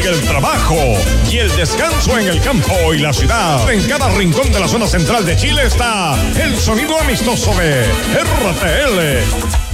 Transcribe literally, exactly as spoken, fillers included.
sigue el trabajo y el descanso en el campo y la ciudad. En cada rincón de la zona central de Chile está el sonido amistoso de R T L.